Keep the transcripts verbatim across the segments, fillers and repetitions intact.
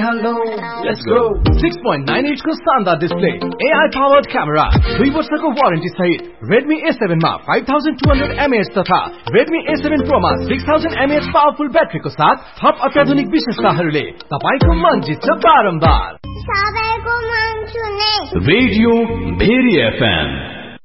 hello, let's go. six point nine inch को शानदार display, A I powered camera, दुई वर्षको वारेन्टी सहित Redmi A seven मा five thousand two hundred milliamp hour तथा Redmi A seven Pro मा six thousand milliamp hour powerful ब्याट्रीको साथ थप अत्याधुनिक विशेषताहरूले तपाईको मन जित्छ बारम्बार। सबैको मन छुने रेडियो भेरी एफएम।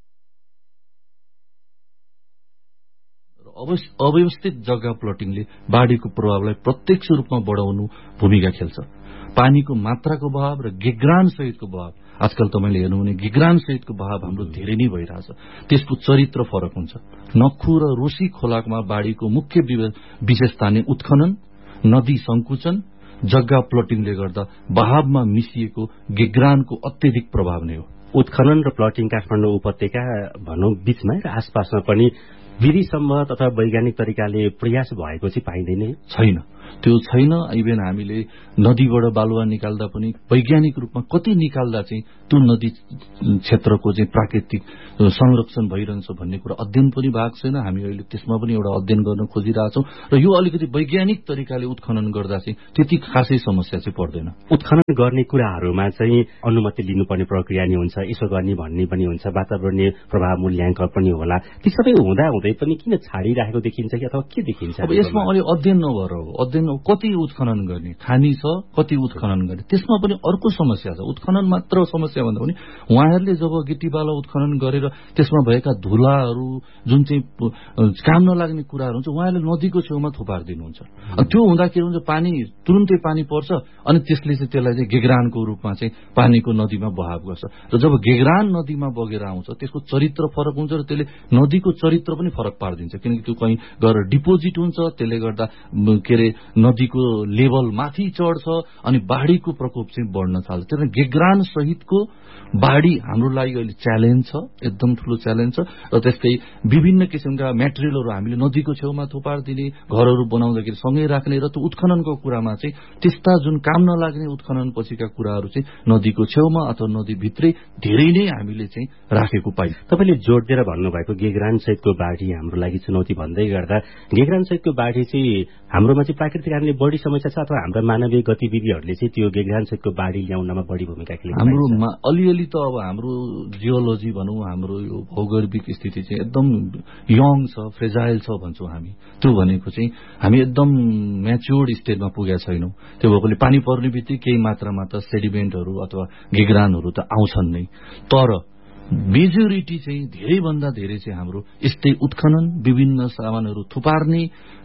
अव्यवस्थित जग्गा प्लटिङले बाढीको प्रभावलाई प्रत्यक्ष रूपमा बढाउनु भूमिका खेल्छ। पानीको मात्राको बहाव र गिग्रान सहितको बहाव, आजकल तपाईले हेर्नु भने गिग्रान सहितको बहाव हाम्रो धेरै नै भइरहेछ। त्यसको चरित्र फरक हुन्छ। नक्खु र रोसी खोलामा बाढीको मुख्य विशेषता नै उत्खनन, नदी संकुचन, जग्गा प्लटिङले गर्दा बहावमा मिसिएको गिग्रानको अत्यधिक प्रभाव नै हो। उत्खनन र प्लटिङ काठमाडौँ उपत्यका भनौं बीचमा र आसपासमा पनि विधिसम्म तथा वैज्ञानिक तरिकाले प्रयास भएको चाहिँ पाइँदैन छैन। त्यो छैन। इभेन हामीले नदीबाट बालुवा निकाल्दा पनि वैज्ञानिक रूपमा कति निकाल्दा चाहिँ त्यो नदी क्षेत्रको चाहिँ प्राकृतिक संरक्षण भइरहन्छ भन्ने कुरा अध्ययन पनि भएको छैन। हामी अहिले त्यसमा पनि एउटा अध्ययन गर्न खोजिरहेछौँ र यो अलिकति वैज्ञानिक तरिकाले उत्खनन गर्दा चाहिँ त्यति खासै समस्या चाहिँ पर्दैन। उत्खनन गर्ने कुराहरूमा चाहिँ अनुमति लिनुपर्ने प्रक्रिया नि हुन्छ, यसो गर्ने भन्ने पनि हुन्छ, वातावरणीय प्रभाव मूल्याङ्कन पनि होला। ती सबै हुँदा हुँदै पनि किन छाडिराखेको देखिन्छ कि अथवा के देखिन्छ? अब यसमा अलि अध्ययन नभएर हो। अध्ययन कति उत्खनन गर्ने, खानी छ कति उत्खनन गर्ने, त्यसमा पनि अर्को समस्या छ। उत्खनन मात्र समस्या भन्दा पनि उहाँहरूले जब गिटी बाला उत्खनन गरेर त्यसमा भएका धुलाहरू जुन चाहिँ काम नलाग्ने कुराहरू हुन्छ उहाँहरूले नदीको छेउमा थुपारिदिनुहुन्छ। त्यो हुँदा के हुन्छ, पानी तुरुन्तै पानी पर्छ अनि त्यसले चाहिँ त्यसलाई चाहिँ गेग्रानको रूपमा चाहिँ पानीको नदीमा बहाव गर्छ र जब गेग्रान नदीमा बगेर आउँछ त्यसको चरित्र फरक हुन्छ र त्यसले नदीको चरित्र पनि फरक पारिदिन्छ। किनकि त्यो कहीँ गएर डिपोजिट हुन्छ, त्यसले गर्दा के अरे नदीको लेभल माथि चढ्छ अनि बाढीको प्रकोप चाहिँ बढ्न थाल्छ। त्यसले गेग्रान सहितको बाढी हाम्रो लागि अहिले च्यालेन्ज छ, एकदम ठूलो च्यालेन्ज छ। र त्यस्तै विभिन्न किसिमका मेटेरियलहरू हामीले नदीको छेउमा थुपारिदिने, घरहरू बनाउँदाखेरि सँगै राख्ने र त्यो उत्खननको कुरामा चाहिँ त्यस्ता जुन काम नलाग्ने उत्खनन पछिका कुराहरू चाहिँ नदीको छेउमा अथवा नदीभित्रै धेरै नै हामीले चाहिँ राखेको पाइन्छ। तपाईँले जोड दिएर भन्नुभएको गेग्रान सहितको बाढी हाम्रो लागि चुनौती भन्दै गर्दा गेग्रान सहितको बाढी चाहिँ हाम्रोमा चाहिँ प्राकृतिक कारणले बढी समस्या छ अथवा हाम्रा मानवीय गतिविधिहरूले चाहिँ त्यो गेग्रान सहितको बाढी ल्याउनमा बढी भूमिका खेलेको? हाम्रोमा अलिअलि त अब हाम्रो जियोलोजी भनौँ, हाम्रो यो भौगोलिक स्थिति चाहिँ एकदम यङ छ, फ्रेजाइल छ भन्छौँ हामी। त्यो भनेको चाहिँ हामी एकदम म्याच्योर्ड स्टेजमा पुगेका छैनौँ। त्यो भएकोले पानी पर्ने बित्तिकै केही मात्रामा त सेडिमेन्टहरू अथवा गेग्रानहरू त आउँछन् नै, तर मेजोरिटी चाहिँ धेरैभन्दा धेरै चाहिँ हाम्रो यस्तै उत्खनन, विभिन्न सामानहरू थुपार्ने,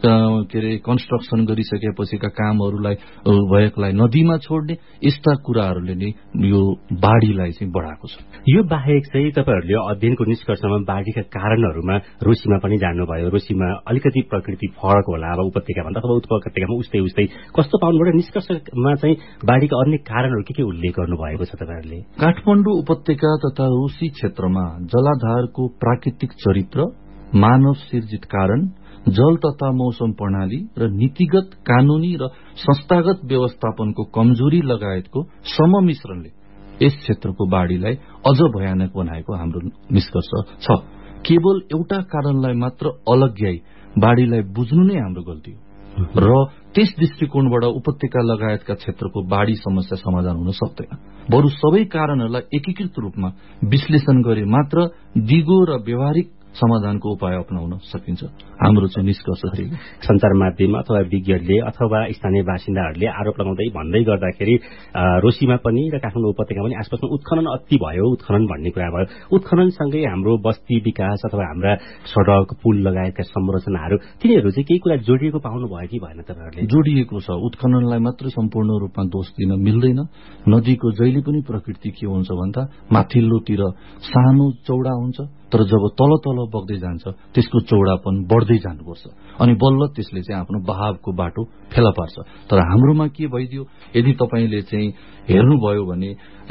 के अरे कन्स्ट्रक्सन गरिसकेपछिका कामहरूलाई भएकोलाई नदीमा छोड्ने, यस्ता कुराहरूले नै यो बाढीलाई चाहिँ बढाएको छ। यो बाहेक चाहिँ तपाईँहरूले अध्ययनको निष्कर्षमा बाढीका कारणहरूमा रोसीमा पनि जान्नुभयो। रोसीमा अलिकति प्रकृति फरक होला अब उपत्यकाभन्दा अथवा उपत्यकामा उस्तै उस्तै कस्तो पाउनुभयो? निष्कर्षमा चाहिँ बाढीका अन्य कारणहरू के के उल्लेख गर्नुभएको छ तपाईँहरूले? काठमाडौँ उपत्यका तथा रोसी क्षेत्रमा जलाधारको प्राकृतिक चरित्र, मानव सिर्जित कारण, जल तथा मौसम प्रणाली र नीतिगत, कानूनी र संस्थागत व्यवस्थापनको कमजोरी लगायतको सममिश्रणले यस क्षेत्रको बाढीलाई अझ भयानक बनाएको हाम्रो निष्कर्ष छ। केवल एउटा कारणलाई मात्र अलग्याई बाढीलाई बुझ्नु नै हाम्रो गल्ती हो र त्यस दृष्टिकोणबाट उपत्यका लगायतका क्षेत्रको बाढी समस्या समाधान हुन सक्दैन। बरु सबै कारणहरूलाई एकीकृत रूपमा विश्लेषण गरे मात्र दिगो र व्यवहारिक समाधानको उपाय अपनाउन सकिन्छ। हाम्रो चाहिँ निष्कर्ष थियो। सञ्चार माध्यम अथवा विज्ञहरूले अथवा स्थानीय बासिन्दाहरूले आरोप लगाउँदै भन्दै गर्दाखेरि रोसीमा पनि र काठमाडौँ उपत्यकामा पनि आसपासमा उत्खनन अति भयो, उत्खनन भन्ने कुरा भयो। उत्खननसँगै हाम्रो बस्ती विकास अथवा हाम्रा सडक, पुल लगायतका संरचनाहरू तिनीहरू चाहिँ केही कुरा जोडिएको पाउनु भयो कि भएन? तपाईँहरूले जोडिएको छ। उत्खननलाई मात्रै सम्पूर्ण रूपमा दोष दिन मिल्दैन। नदीको जहिले पनि प्रकृति के हुन्छ भन्दा माथिल्लोतिर सानो चौडा हुन्छ, तर जब तल तल बग्दै जान्छ त्यसको चौडापन बढ्दै जानुपर्छ अनि बल्ल त्यसले चाहिँ आफ्नो बहावको बाटो फेला पार्छ। तर हाम्रोमा के भइदियो, यदि तपाईँले चाहिँ हेर्नुभयो भने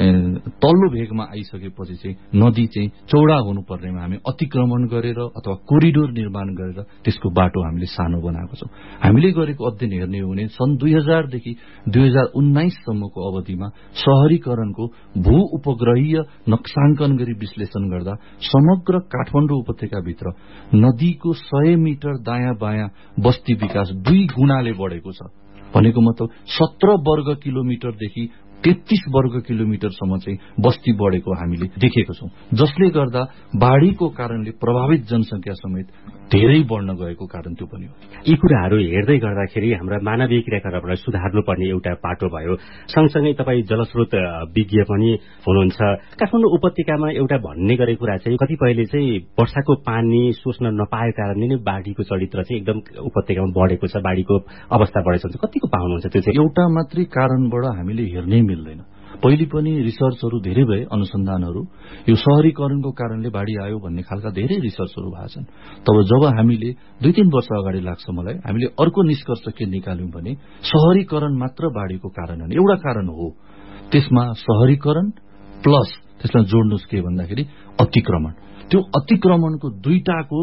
तल्लो भेगमा आइसकेपछि चाहिँ नदी चाहिँ चौडा हुनुपर्नेमा हामी अतिक्रमण गरेर अथवा कोरिडोर निर्माण गरेर त्यसको बाटो हामीले सानो बनाएको छौँ। हामीले गरेको अध्ययन हेर्ने हो भने सन् दुई हजारदेखि दुई हजार उन्नाइससम्मको अवधिमा शहरीकरणको भू उपग्रहीय नक्साङ्कन गरी विश्लेषण गर्दा समग्र काठमाडौँ उपत्यकाभित्र नदीको सय मिटर दायाँ बायाँ बस्ती विकास दुई गुणाले बढेको छ। भनेको मतलब सत्र वर्ग किलोमिटरदेखि तेत्तीस वर्ग किलोमिटरसम्म चाहिँ बस्ती बढेको हामीले देखेको छौं, जसले गर्दा बाढ़ीको कारणले प्रभावित जनसंख्या समेत धेरै बढ्न गएको कारण त्यो पनि हो। यी कुराहरू हेर्दै गर्दाखेरि हाम्रा मानवीय क्रियाकलापलाई सुधार्नुपर्ने एउटा पाटो भयो। सँगसँगै तपाईँ जलस्रोत विज्ञ पनि हुनुहुन्छ। काठमाडौँ उपत्यकामा एउटा भन्ने गरेको कुरा चाहिँ कतिपयले चाहिँ वर्षाको पानी सोच्न नपाएको कारणले नै बाढ़ीको चरित्र चाहिँ एकदम उपत्यकामा बढेको छ, बाढ़ीको अवस्था बढेको छ। कतिको पाउनुहुन्छ त्यो चाहिँ? एउटा मात्रै कारणबाट हामीले हेर्नै मिल्दैन। पहिले पनि रिसर्चहरू धेरै भए, अनुसन्धानहरू, यो शहरीकरणको कारणले बाढ़ी आयो भन्ने खालका धेरै रिसर्चहरू भएको छन्। तब जब हामीले दुई तीन वर्ष अगाडि लाग्छ मलाई, हामीले अर्को निष्कर्ष के निकाल्यौं भने शहरीकरण मात्र बाढ़ीको कारण होइन, एउटा कारण हो। त्यसमा शहरीकरण प्लस त्यसलाई जोड्नुस् के भन्दाखेरि अतिक्रमण। त्यो अतिक्रमणको दुईटाको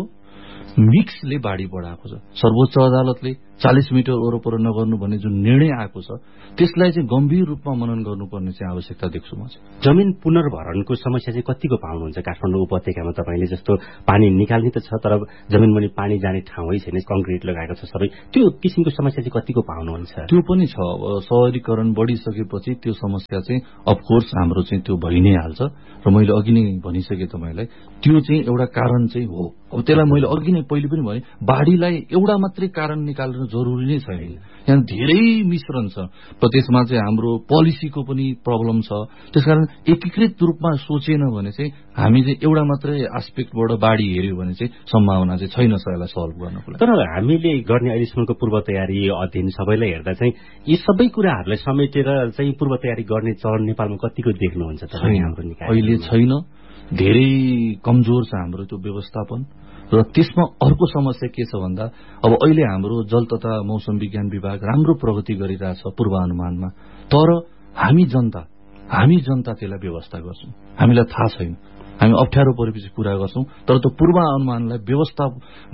मिक्सले बाढ़ी बढाएको छ। सर्वोच्च अदालतले चालीस मिटर वरपर नगर्नु भन्ने जुन निर्णय आएको छ त्यसलाई चाहिँ गम्भीर रूपमा मनन गर्नुपर्ने चाहिँ आवश्यकता देख्छु म चाहिँ। जमिन पुनर्भरणको समस्या चाहिँ कतिको पाउनुहुन्छ काठमाडौँ उपत्यकामा तपाईँले? जस्तो पानी निकाल्ने त छ तर जमिनमुनि पानी जाने ठाउँै छैन, कङ्क्रिट लगाएको छ सबै, त्यो किसिमको समस्या चाहिँ कतिको पाउनुहुन्छ? त्यो पनि छ। अब शहरीकरण बढिसकेपछि त्यो समस्या चाहिँ अफकोर्स हाम्रो चाहिँ त्यो भइ नै हाल्छ र मैले अघि नै भनिसकेँ तपाईँलाई, त्यो चाहिँ एउटा कारण चाहिँ हो। अब त्यसलाई मैले अघि नै पहिले पनि भने बाढ़ीलाई एउटा मात्रै कारण निकाल्नु जरुरी नै छैन, यहाँ धेरै मिश्रण छ। त्यसमा चाहिँ हाम्रो पोलिसीको पनि प्रब्लम छ। त्यसकारण एकीकृत रूपमा सोचेन भने चाहिँ हामी चाहिँ एउटा मात्रै एस्पेक्टबाट बाढ़ी हेर्यो भने चाहिँ सम्भावना चाहिँ छैन यसलाई सल्भ गर्नको लागि। तर हामीले गर्ने अहिलेसम्मको पूर्व तयारी अध्ययन सबैलाई हेर्दा चाहिँ यी सबै कुराहरूलाई समेटेर चाहिँ पूर्व तयारी गर्ने चरण नेपालमा कतिको देख्नुहुन्छ? अहिले छैन, धेरै कमजोर छ हाम्रो त्यो व्यवस्थापन। र त्यसमा अर्को समस्या के छ भन्दा अब अहिले हाम्रो जल तथा मौसम विज्ञान विभाग राम्रो प्रगति गरिरहेछ पूर्वानुमानमा, तर हामी जनता हामी जनता त्यसलाई व्यवस्था गर्छौं, हामीलाई थाहा छैन। हामी अप्ठ्यारो परेपछि कुरा गर्छौं, तर त्यो पूर्वानुमानलाई व्यवस्था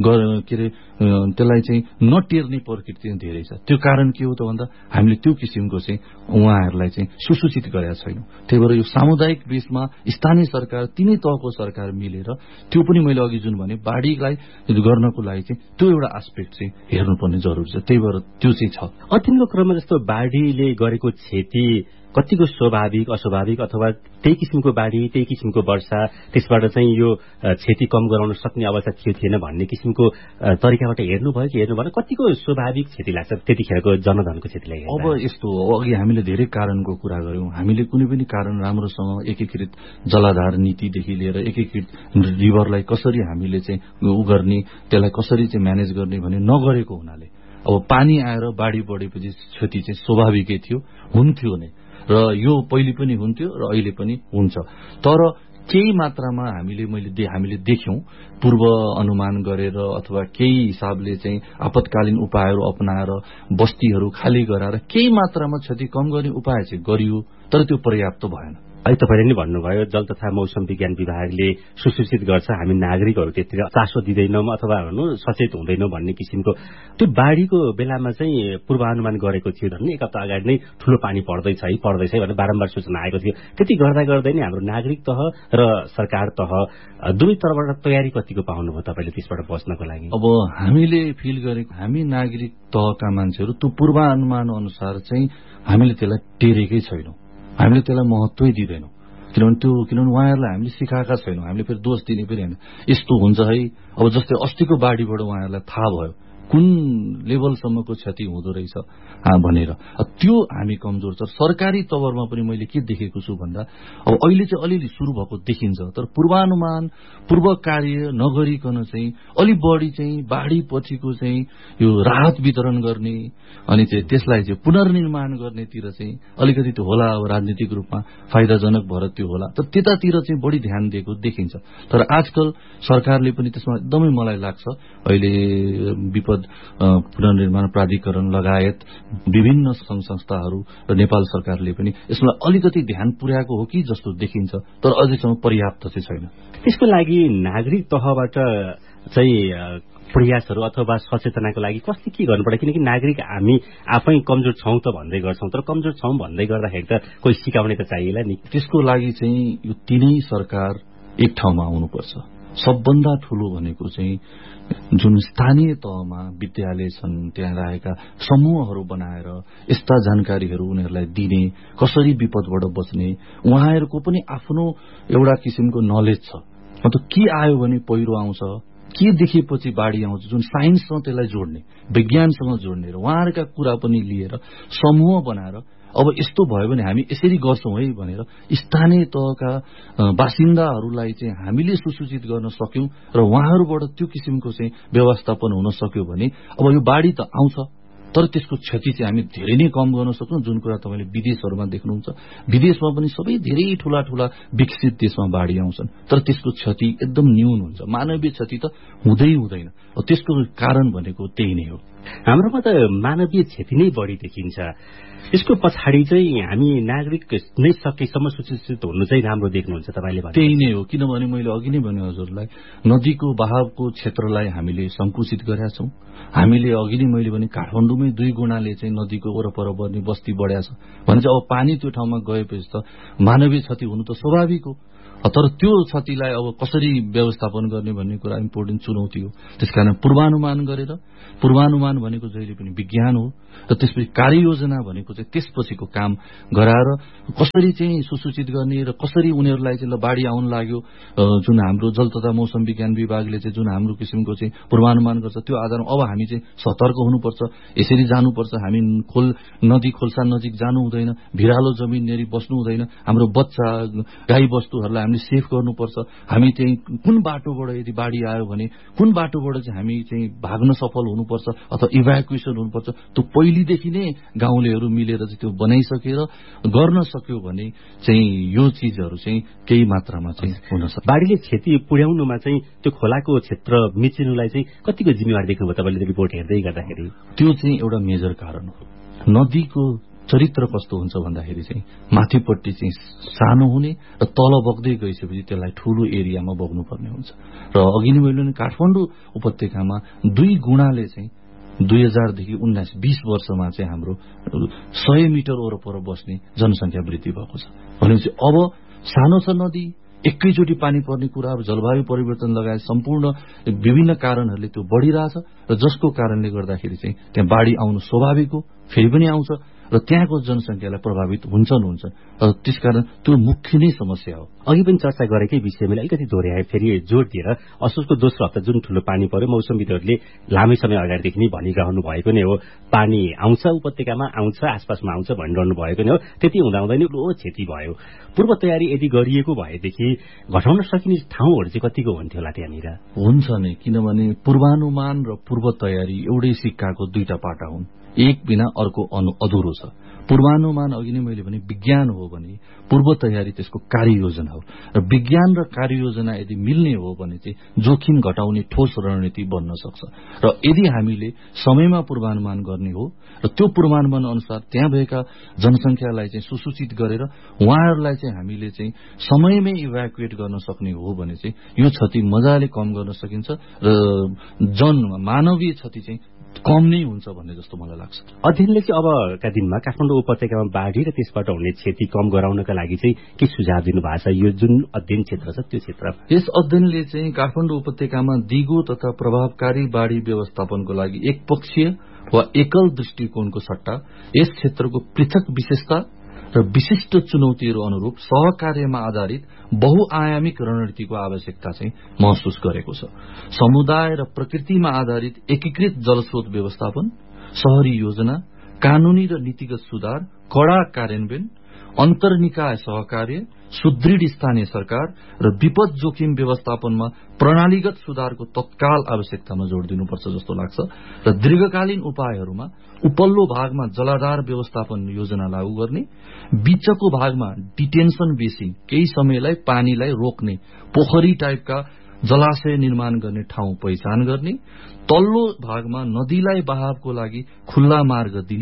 के अरे त्यसलाई चाहिँ नटेर्ने प्रकृति चाहिँ धेरै छ। त्यो कारण के हो त भन्दा हामीले त्यो किसिमको चाहिँ उहाँहरूलाई चाहिँ सुसूचित गरेका छैनौं। त्यही भएर यो सामुदायिक बीचमा स्थानीय सरकार, तिनै तहको सरकार मिलेर त्यो पनि मैले अघि जुन भने बाढ़ीलाई गर्नको लागि चाहिँ त्यो एउटा एस्पेक्ट चाहिँ हेर्नुपर्ने जरुरी छ। त्यही भएर त्यो चाहिँ छ। अध्ययनको क्रममा जस्तो बाढ़ीले गरेको क्षति कतिको स्वाभाविक अस्वाभाविक अथवा त्यही किसिमको बाढ़ी त्यही किसिमको वर्षा त्यसबाट चाहिँ यो क्षति कम गराउन सक्ने अवस्था थियो थिएन भन्ने किसिमको तरिकाबाट हेर्नुभयो कि हेर्नु भएन? कतिको स्वाभाविक क्षति लाग्छ त्यतिखेरको जनधनको क्षतिलाई? अब यस्तो हो, अघि हामीले धेरै कारणको कुरा गर्यौं। हामीले कुनै पनि कारण राम्रोसँग एकीकृत जलाधार नीतिदेखि लिएर एकीकृत रिभरलाई कसरी हामीले चाहिँ उ गर्ने, त्यसलाई कसरी चाहिँ म्यानेज गर्ने भन्ने नगरेको हुनाले अब पानी आएर बाढ़ी बढेपछि क्षति चाहिँ स्वाभाविकै थियो, हुन्थ्यो नै, र यो पहिले पनि हुन्थ्यो र अहिले पनि हुन्छ। तर केही मात्रामा हामीले मैले हामीले देख्यौं पूर्व अनुमान गरेर अथवा केही हिसाबले चाहिँ आपतकालीन उपायहरू अपनाएर बस्तीहरू खाली गराएर केही मात्रामा क्षति कम गर्ने उपाय चाहिँ गरियो, तर त्यो पर्याप्त भएन। अहिले तपाईँले नै भन्नुभयो जल तथा मौसम विज्ञान विभागले सुसूचित गर्छ, हामी नागरिकहरू त्यतिर चासो दिँदैनौँ अथवा भन्नु सचेत हुँदैनौँ भन्ने किसिमको। त्यो बाढ़ीको बेलामा चाहिँ पूर्वानुमान गरेको थियो भन्ने एक हप्ता अगाडि नै ठूलो पानी पर्दैछ है पर्दैछ भनेर बारम्बार सूचना आएको थियो। त्यति गर्दा गर्दै नै हाम्रो नागरिक तह र सरकार तह दुवै तर्फबाट तयारी कतिको पाउनुभयो तपाईँले त्यसबाट बच्नको लागि? अब हामीले फिल गरेको हामी नागरिक तहका मान्छेहरू त्यो पूर्वानुमान अनुसार चाहिँ हामीले त्यसलाई टेरेकै छैनौं, हामीले त्यसलाई महत्त्वै दिँदैनौं। किनभने त्यो किनभने उहाँहरूलाई हामीले सिकाएका छैनौं। हामीले फेरि दोष दिने पनि होइन, यस्तो हुन्छ है। अब जस्तै अस्तिको बाढ़ीबाट उहाँहरूलाई थाहा भयो कुन लेभलसम्मको क्षति हुँदो रहेछ भनेर, त्यो हामी कमजोर छ। सरकारी तवरमा पनि मैले के देखेको छु भन्दा अब अहिले चाहिँ अलिअलि सुरु भएको देखिन्छ, तर पूर्वानुमान पूर्व कार्य नगरिकन चाहिँ अलि बढी चाहिँ बाढ़ी पछिको चाहिँ यो राहत वितरण गर्ने अनि चाहिँ त्यसलाई चाहिँ पुनर्निर्माण गर्नेतिर चाहिँ अलिकति त्यो होला, अब राजनीतिक रूपमा फाइदाजनक भएर त्यो होला, तर त्यतातिर चाहिँ बढी ध्यान दिएको देखिन्छ। तर आजकल सरकारले पनि त्यसमा एकदमै मलाई लाग्छ अहिले विपद पुनर्निर्माण प्राधिकरण लगायत विभिन्न संघ संस्थाहरू र नेपाल सरकारले पनि यसमा अलिकति ध्यान पुर्याएको हो कि जस्तो देखिन्छ, तर अझैसम्म पर्याप्त चाहिँ छैन। त्यसको लागि नागरिक तहबाट चाहिँ प्रयासहरू अथवा सचेतनाको लागि कसले के गर्नुपर्छ? किनकि नागरिक हामी आफै कमजोर छौं त भन्दै गर्छौं, तर कमजोर छौं भन्दै गर्दाखेरि त कोही सिकाउने त चाहिएला नि। त्यसको लागि चाहिँ यो तीनै सरकार एक ठाउँमा आउनुपर्छ। सबभन्दा ठूलो भनेको चाहिँ जुन स्थानीय तहमा विद्यालय छन् त्यहाँ रहेका समूहहरू बनाएर यस्ता जानकारीहरू उनीहरूलाई दिने, कसरी विपदबाट बच्ने, उहाँहरूको पनि आफ्नो एउटा किसिमको नलेज छ। मतलब के आयो भने पहिरो आउँछ, के देखेपछि बाढी आउँछ, जुन साइन्ससँग त्यसलाई जोड्ने, विज्ञानसँग जोड्ने र उहाँहरूका कुरा पनि लिएर समूह बनाएर अब यस्तो भयो भने हामी यसरी गर्छौं है भनेर स्थानीय तहका बासिन्दाहरूलाई चाहिँ हामीले सुसूचित गर्न सक्यौं र उहाँहरूबाट त्यो किसिमको चाहिँ व्यवस्थापन हुन सक्यो भने अब यो बाढी त आउँछ तर त्यसको क्षति चाहिँ हामी धेरै नै कम गर्न सक्छौं। जुन कुरा तपाईले विदेशहरूमा देख्नुहुन्छ, विदेशमा पनि सबै धेरै ठूला ठूला विकसित देशमा बाढी आउँछन् तर त्यसको क्षति एकदम न्यून हुन्छ, मानवीय क्षति त हुँदै हुँदैन। त्यसको कारण भनेको त्यही नै हो। हाम्रोमा त मानवीय क्षति नै बढी देखिन्छ। यसको पछाडि चाहिँ हामी नागरिक नै सकेसम्म सुसूचित हुनु चाहिँ राम्रो देख्नुहुन्छ तपाईले भने? त्यही नै हो, किनभने मैले अघि नै भने हजुरलाई नदीको बहावको क्षेत्रलाई हामीले संकुचित गरेका छौं। हामीले अघि नै मैले भने काठमाडौँमै दुई गुणाले चाहिँ नदीको वरपर बन्ने बस्ती बढ्या छ भने चाहिँ अब पानी त्यो ठाउँमा गएपछि त मानवीय क्षति हुनु त स्वाभाविक हो। तर त्यो क्षतिलाई अब कसरी व्यवस्थापन गर्ने भन्ने कुरा इम्पोर्टेन्ट चुनौती हो। त्यसकारण पूर्वानुमान गरेर, पूर्वानुमान भनेको जहिले पनि विज्ञान हो र त्यसपछि कार्ययोजना भनेको चाहिँ त्यसपछिको काम गराएर कसरी चाहिँ सुसूचित गर्ने र कसरी उनीहरूलाई चाहिँ ल बाढी आउन लाग्यो, जुन हाम्रो जल तथा मौसम विज्ञान विभागले चाहिँ जुन हाम्रो किसिमको चाहिँ पूर्वानुमान गर्छ त्यो आधारमा अब हामी चाहिँ सतर्क हुनुपर्छ, यसरी जानुपर्छ, हामी खोल नदी खोल्सा नजिक जानु हुँदैन, भिरालो जमिन नेरी बस्नु हुँदैन, हाम्रो बच्चा गाई बस्तुहरूलाई हामीले सेफ गर्नुपर्छ, हामी चाहिँ कुन बाटोबाट यदि बाढी आयो भने कुन बाटोबाट चाहिँ हामी चाहिँ भाग्न सफल हुनुपर्छ अथवा इभ्याकुएसन हुनुपर्छ, त्यो पहिलेदेखि नै गाउँलेहरू मिलेर चाहिँ त्यो बनाइसकेर गर्न सक्यो भने चाहिँ यो चीजहरू चाहिँ केही मात्रामा चाहिँ हुन सक्छ। बाढीले क्षति पुर्याउनुमा चाहिँ त्यो खोलाको क्षेत्र मिचिनुलाई चाहिँ कतिको जिम्मेवारी देख्नुभयो तपाईले रिपोर्ट हेर्दै गर्दाखेरि? त्यो चाहिँ एउटा मेजर कारण हो। नदीको चरित्र कस्तो हुन्छ भन्दाखेरि चाहिँ माथिपट्टि चाहिँ सानो हुने र तल बग्दै गइसकेपछि त्यसलाई ठूलो एरियामा बग्नुपर्ने हुन्छ। र अघि नै मैले काठमाडौँ उपत्यकामा दुई गुणाले चाहिँ दुई हजारदेखि उन्नाइस बीस वर्षमा चाहिँ हाम्रो सय मिटर वरपर बस्ने जनसंख्या वृद्धि भएको छ भनेपछि अब सानो छ नदी, एकैचोटि पानी पर्ने कुरा, अब जलवायु परिवर्तन लगायत सम्पूर्ण विभिन्न कारणहरूले त्यो बढ़िरहेछ र जसको कारणले गर्दाखेरि चाहिँ त्यहाँ बाढी आउनु स्वाभाविक हो, फेरि पनि आउँछ र त्यहाँको जनसंख्यालाई प्रभावित हुन्छन् हुन्छ। त्यसकारण त्यो मुख्य नै समस्या हो। अघि पनि चर्चा गरेकै विषय मैले अलिकति दोहोऱ्याए, फेरि जोड दिएर असोजको दोस्रो हप्ता जुन ठूलो पानी पर्यो, मौसमविदहरूले लामै समय अगाडिदेखि नै भनिरहनु भएको नै हो पानी आउँछ, उपत्यकामा आउँछ, आसपासमा आउँछ भनिरहनु भएको नै हो। त्यति हुँदा हुँदै नै ठूलो क्षति भयो। पूर्व तयारी यदि गरिएको भएदेखि घटाउन सकिने ठाउँहरू चाहिँ कतिको हुन्थ्यो होला त्यहाँनिर? हुन्छ नै, किनभने पूर्वानुमान र पूर्व तयारी एउटै सिक्काको दुईटा पाटा हुन्, एक बिना अर्को अधुरो छ। पूर्वानुमान अघि नै मैले भने विज्ञान हो भने पूर्व तयारी त्यसको कार्ययोजना हो र विज्ञान र कार्ययोजना यदि मिल्ने हो भने चाहिँ जोखिम घटाउने ठोस रणनीति बन्न सक्छ। र यदि हामीले समयमा पूर्वानुमान गर्ने हो र त्यो पूर्वानुमान अनुसार त्यहाँ भएका जनसंख्यालाई चाहिँ सुसूचित गरेर उहाँहरूलाई चाहिँ हामीले चाहिँ समयमै इभ्याकुएट गर्न सक्ने हो भने चाहिँ यो क्षति मजाले कम गर्न सकिन्छ र जन मानवीय क्षति चाहिँ कम नै हुन्छ भन्ने जस्तो मलाई लाग्छ। अध्ययनले चाहिँ अबका दिनमा काठमाडौँ उपत्यकामा बाढी र त्यसबाट हुने क्षति कम गराउनका लागि चाहिँ के सुझाव दिनुभएको छ? यो जुन अध्ययन क्षेत्र छ त्यो क्षेत्र, यस अध्ययनले चाहिँ काठमाडौँ उपत्यकामा दिगो तथा प्रभावकारी बाढी व्यवस्थापनको लागि एकपक्षीय वा एकल दृष्टिकोणको सट्टा यस क्षेत्रको पृथक विशेषता र विशिष्ट चुनौतीहरू अनुरूप सहकार्यमा आधारित बहुआयामिक रणनीतिको आवश्यकता चाहिँ महसुस गरेको छ। समुदाय र प्रकृतिमा आधारित एकीकृत जलस्रोत व्यवस्थापन, शहरी योजना, कानूनी र नीतिगत सुधार, कड़ा कार्यान्वयन, अन्तर्निकाय सहकार्य, सुदृढ स्थानीय सरकार र विपद जोखिम व्यवस्थापनमा प्रणालीगत सुधारको तत्काल आवश्यकतामा जोड़ दिनुपर्छ जस्तो लाग्छ। र दीर्घकालीन उपायहरूमा उपल्लो भागमा जलाधार व्यवस्थापन योजना लागू गर्ने, बीचको भागमा डिटेन्सन बेसिन केही समयलाई पानीलाई रोक्ने पोखरी टाइपका जलाशय निर्माण गर्ने ठाउँ पहिचान गर्ने, तल्लो भागमा नदीलाई बहावको लागि खुल्ला मार्ग दिने,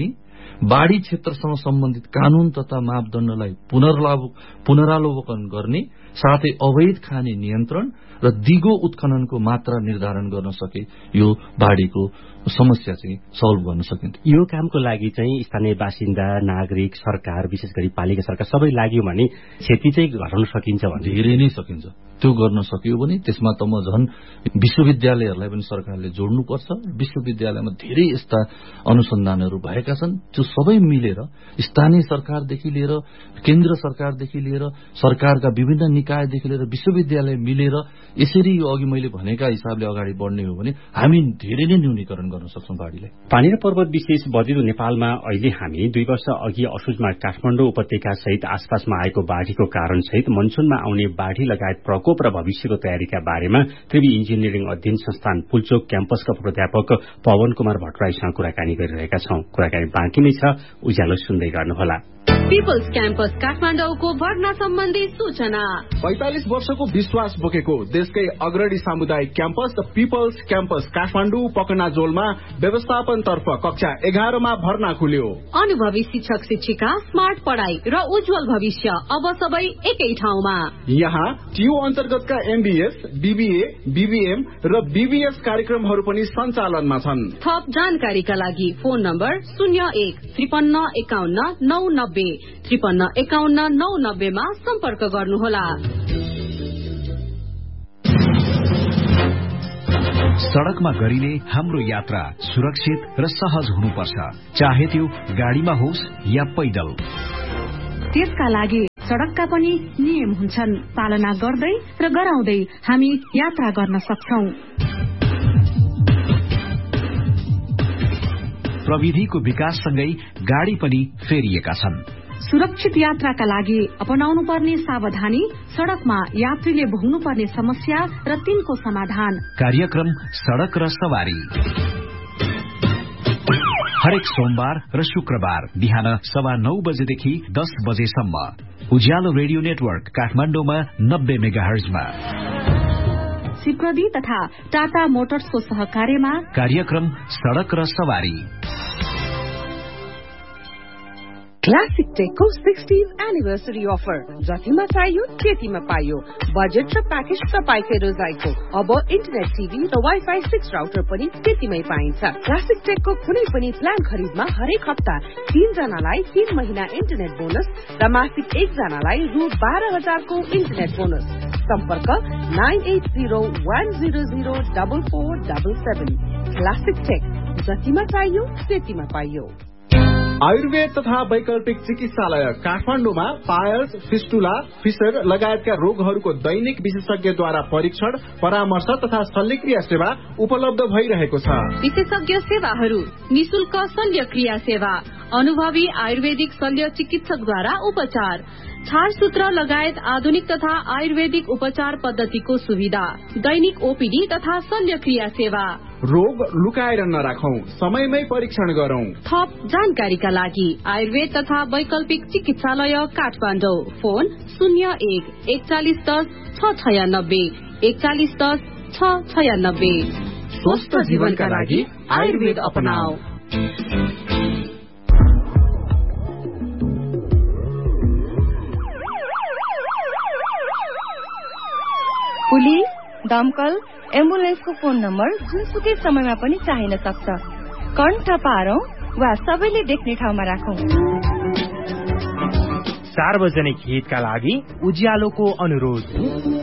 बाढी क्षेत्रसँग सम्बन्धित कानून तथा मापदण्डलाई पुनरावलोकन गर्ने साथै अवैध खानी नियन्त्रण र दिगो उत्खननको मात्रा निर्धारण गर्न सके यो बाढीको समस्या चाहिँ सल्भ गर्न सकिन्छ। यो कामको लागि चाहिँ स्थानीय बासिन्दा, नागरिक, सरकार, विशेष गरी पालिका सरकार सबै लाग्यो भने क्षति चाहिँ घटाउन सकिन्छ भने धेरै नै सकिन्छ। त्यो गर्न सकियो भने त्यसमा त म झन् विश्वविद्यालयहरूलाई पनि सरकारले जोड्नुपर्छ। विश्वविद्यालयमा धेरै यस्ता अनुसन्धानहरू भएका छन्, त्यो सबै मिलेर स्थानीय सरकारदेखि लिएर केन्द्र सरकारदेखि लिएर सरकारका विभिन्न निकायदेखि लिएर विश्वविद्यालय मिलेर यसरी यो अघि मैले भनेका हिसाबले अगाडि बढ्ने हो भने हामी धेरै नै न्यूनीकरण गर्न सक्छौं बाढीलाई। पानी र पर्वत विशेष बजिरो नेपालमा अहिले हामी दुई वर्ष अघि असोजमा काठमाडौँ उपत्यका सहित आसपासमा आएको बाढीको कारण सहित मनसुनमा आउने बाढी लगायत प्रकोप र भविष्यको तयारीका बारेमा त्रिवी इन्जिनियरिङ अध्ययन संस्थान पुल्चोक क्याम्पसका प्राध्यापक पवन कुमार भट्टराईसँग कुराकानी गरिरहेका छौं। कुराकानी बाँकी नै छ, उज्यालो सुन्दै गर्नुहोला। पीपल्स क्याम्पस काठमाडौँको भर्ना सम्बन्धी सूचना। पैंतालिस वर्षको विश्वास बोकेको देशकै अग्रणी सामुदायिक campus the peoples campus Kathmandu पकनाजोलमा व्यवस्थापनतर्फ कक्षा एघारमा भर्ना खुल्यो। अनुभवी शिक्षक शिक्षिका, स्मार्ट पढ़ाई र उज्जवल भविष्य अब सबै एकै ठाउँमा। यहाँ टियु अन्तर्गतका एमबीएस, बीबीए, बीबीएम र बीबीएस कार्यक्रमहरू पनि सञ्चालनमा छन्। थप जानकारीका लागि फोन नम्बर शून्य एक त्रिपन्न एकाउन्न नौ नब्बे त्रिपन्न एकाउन्न नौ नब्बेमा सम्पर्क गर्नुहोला। सड़कमा गरिने हाम्रो यात्रा सुरक्षित र सहज हुनुपर्छ, चाहे त्यो गाडीमा होस् या पैदल। त्यसका लागि सड़कका पनि नियम हुन्छन्, पालना गर्दै र गराउँदै हामी यात्रा गर्न सक्छौं। प्रविधिको विकाससँगै गाडी पनि फेरिएका छन्। सुरक्षित यात्राका लागि अपनाउनु पर्ने सावधानी, सड़कमा यात्रीले भोग्नु पर्ने समस्या र तिनको समाधान। कार्यक्रम सड़क र सवारी हरेक सोमबार र शुक्रबार बिहान सवा नौ बजेदेखि दस बजेसम्म उज्यालो रेडियो नेटवर्क काठमाडौँमा नब्बे मेगाहर्जमा। सिप्रदी तथा टाटा मोटर्सको सहकार्यमा कार्यक्रम सड़क र सवारी। क्लासिक टेकको सिक्सटीज एनिभर्सरी अफर, जतिमा चाहियो त्यतिमा पाइयो। बजेट र प्याकेज तपाईकै रोजाइको। अब इन्टरनेट टिभी र वाइफाई सिक्स राउटर पनि त्यतिमै पाइन्छ। क्लासिक टेकको कुनै पनि प्लान खरिदमा हरेक हप्ता तीन जनालाई तीन महिना इन्टरनेट बोनस र मासिक एक जनालाई रु बाह्र हजारको इन्टरनेट बोनस। सम्पर्क nine at zero one zero zero double four double seven. Classic take, जतिमा चाहियो त्यतिमा पाइयो। आयुर्वेद तथा वैकल्पिक चिकित्सालय काठमाडौँमा पायल्स, फिस्टुला, फिसर लगायतका रोगहरूको दैनिक विशेषज्ञद्वारा परीक्षण, परामर्श तथा शल्यक्रिया सेवा उपलब्ध भइरहेको छ। विशेषज्ञ सेवाहरू, निशुल्क शल्यक्रिया सेवा, अनुभवी आयुर्वेदिक शल्य चिकित्सकद्वारा उपचार, छारसूत्र लगायत आधुनिक तथा आयुर्वेदिक उपचार पद्धतिको सुविधा, दैनिक ओपीडी तथा शल्यक्रिया सेवा। रोग लुकाएर नराखौं, समयमै परीक्षण गरौं। थप जानकारीका लागि आयुर्वेद तथा वैकल्पिक चिकित्सालय काठमाडौँ। फोन शून्य एक एकचालिस दस छ छयानब्बे एकचालिस दस छ छयानब्बे। स्वस्थ जीवनका लागि आयुर्वेद अपनाऊ। पुलिस, दमकल, एम्बुलेन्सको फोन नम्बर जुनसुकै समयमा पनि चाहिन सक्छ। कण्ठ पारौं वा सबैले देख्ने ठाउँमा राखौं। सार्वजनिक हितका लागि उज्यालोको अनुरोध।